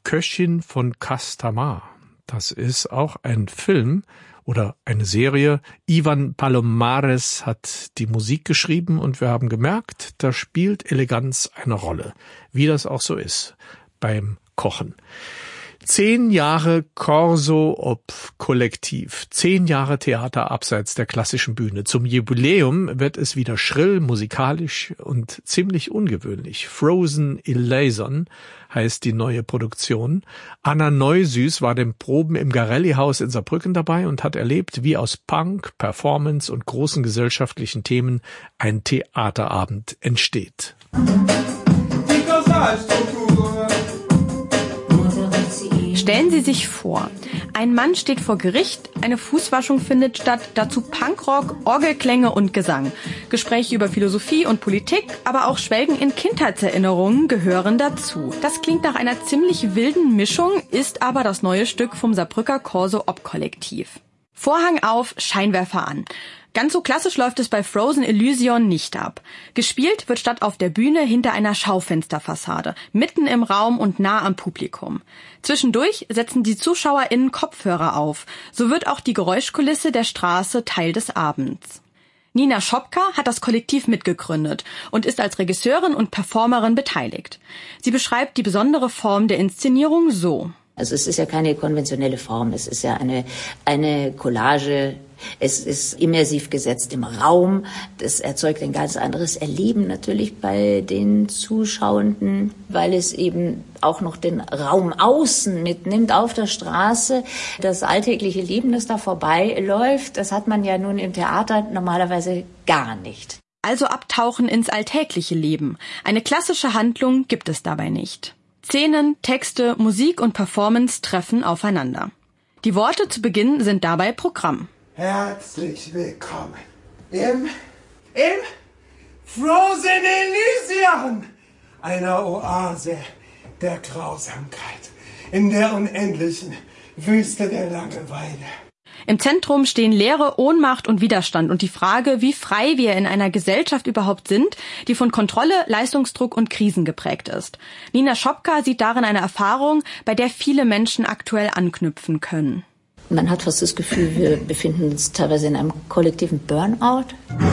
Köchin von Kastamar. Das ist auch ein Film oder eine Serie. Ivan Palomares hat die Musik geschrieben und wir haben gemerkt, da spielt Eleganz eine Rolle, wie das auch so ist beim Kochen. 10 Jahre Corso Op Kollektiv, 10 Jahre Theater abseits der klassischen Bühne. Zum Jubiläum wird es wieder schrill, musikalisch und ziemlich ungewöhnlich. Frozen Eleison heißt die neue Produktion. Anna Neusüß war den Proben im Garelli-Haus in Saarbrücken dabei und hat erlebt, wie aus Punk, Performance und großen gesellschaftlichen Themen ein Theaterabend entsteht. Stellen Sie sich vor, ein Mann steht vor Gericht, eine Fußwaschung findet statt, dazu Punkrock, Orgelklänge und Gesang. Gespräche über Philosophie und Politik, aber auch Schwelgen in Kindheitserinnerungen gehören dazu. Das klingt nach einer ziemlich wilden Mischung, ist aber das neue Stück vom Saarbrücker Corso Op Kollektiv. Vorhang auf, Scheinwerfer an. Ganz so klassisch läuft es bei Frozen Illusion nicht ab. Gespielt wird statt auf der Bühne hinter einer Schaufensterfassade, mitten im Raum und nah am Publikum. Zwischendurch setzen die ZuschauerInnen Kopfhörer auf. So wird auch die Geräuschkulisse der Straße Teil des Abends. Nina Schopka hat das Kollektiv mitgegründet und ist als Regisseurin und Performerin beteiligt. Sie beschreibt die besondere Form der Inszenierung so. Also es ist ja keine konventionelle Form, es ist ja eine Collage, es ist immersiv gesetzt im Raum, das erzeugt ein ganz anderes Erleben natürlich bei den Zuschauenden, weil es eben auch noch den Raum außen mitnimmt auf der Straße. Das alltägliche Leben, das da vorbeiläuft, das hat man ja nun im Theater normalerweise gar nicht. Also abtauchen ins alltägliche Leben. Eine klassische Handlung gibt es dabei nicht. Szenen, Texte, Musik und Performance treffen aufeinander. Die Worte zu Beginn sind dabei Programm. Herzlich willkommen im Frozen Elysium, einer Oase der Grausamkeit, in der unendlichen Wüste der Langeweile. Im Zentrum stehen Leere, Ohnmacht und Widerstand und die Frage, wie frei wir in einer Gesellschaft überhaupt sind, die von Kontrolle, Leistungsdruck und Krisen geprägt ist. Nina Schopka sieht darin eine Erfahrung, bei der viele Menschen aktuell anknüpfen können. Man hat fast das Gefühl, wir befinden uns teilweise in einem kollektiven Burnout.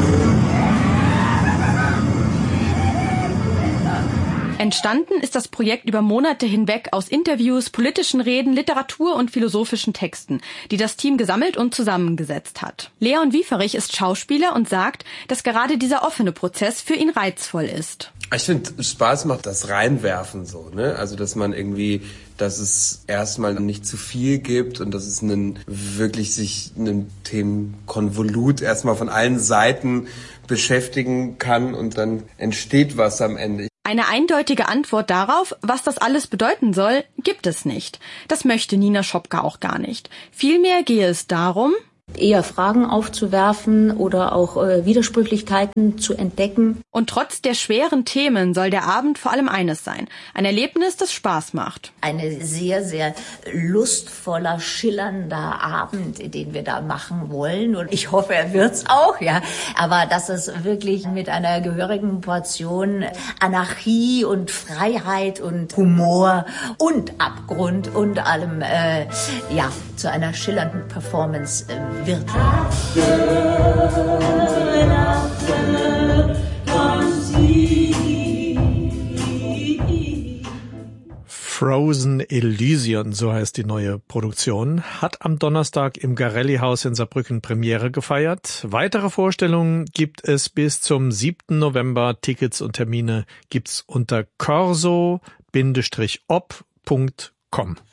Entstanden ist das Projekt über Monate hinweg aus Interviews, politischen Reden, Literatur und philosophischen Texten, die das Team gesammelt und zusammengesetzt hat. Leon Wieferich ist Schauspieler und sagt, dass gerade dieser offene Prozess für ihn reizvoll ist. Ich finde, Spaß macht das Reinwerfen so, ne? Also, dass es erstmal nicht zu viel gibt und dass es wirklich sich einem Themenkonvolut erstmal von allen Seiten beschäftigen kann und dann entsteht was am Ende. Eine eindeutige Antwort darauf, was das alles bedeuten soll, gibt es nicht. Das möchte Nina Schopka auch gar nicht. Vielmehr gehe es darum, eher Fragen aufzuwerfen oder auch Widersprüchlichkeiten zu entdecken. Und trotz der schweren Themen soll der Abend vor allem eines sein. Ein Erlebnis, das Spaß macht. Eine sehr, sehr lustvoller, schillernder Abend, den wir da machen wollen. Und ich hoffe, er wird's auch, ja. Aber dass es wirklich mit einer gehörigen Portion Anarchie und Freiheit und Humor und Abgrund und allem, zu einer schillernden Performance wird. Frozen Elysium, so heißt die neue Produktion, hat am Donnerstag im Garelli-Haus in Saarbrücken Premiere gefeiert. Weitere Vorstellungen gibt es bis zum 7. November. Tickets und Termine gibt's unter corso-op.com.